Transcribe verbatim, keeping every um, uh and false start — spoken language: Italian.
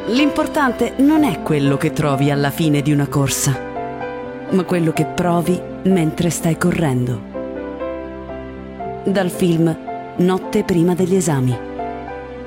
L'importante non è quello che trovi alla fine di una corsa, ma quello che provi mentre stai correndo. Dal film Notte prima degli esami.